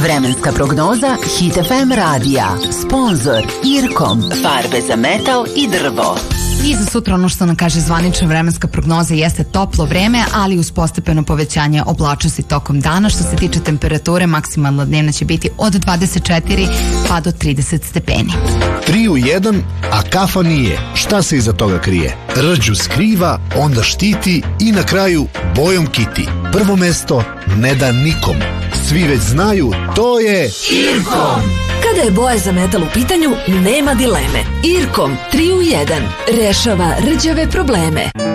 Vremenska prognoza Hit FM radija. Sponzor Irkom. Farbe za metal i drvo. I za sutra ono što nam kaže zvanična vremenska prognoza jeste toplo vreme, ali uz postepeno povećanje oblačnosti tokom dana. Što se tiče temperature, maksimalna dnevna će biti od 24 pa do 30 stepeni. 3 u 1, a kafa nije. Šta se iza toga krije? Rđu skriva, onda štiti i na kraju bojom kiti. Prvo mesto ne da nikom. Svi već znaju, to je Irkom. Kada je boja za metal u pitanju, nema dileme. Irkom 3 u 1 rešava rđave probleme.